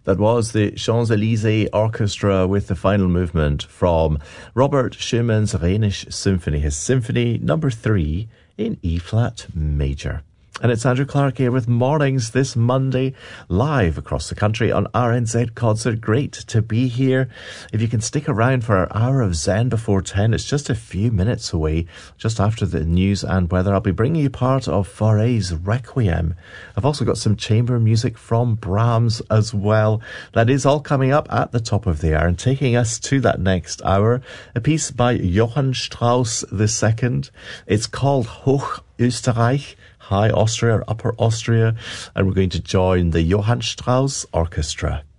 That was the Champs-Élysées Orchestra with the final movement from Robert Schumann's Rhenish Symphony, his Symphony number 3 in E-flat major. And it's Andrew Clark here with Mornings this Monday, live across the country on RNZ Concert. Great to be here. If you can stick around for our hour of Zen before 10, it's just a few minutes away, just after the news and weather. I'll be bringing you part of Fauré's Requiem. I've also got some chamber music from Brahms as well. That is all coming up at the top of the hour. And taking us to that next hour, a piece by Johann Strauss II. It's called Hoch Österreich, High Austria or Upper Austria, and we're going to join the Johann Strauss Orchestra.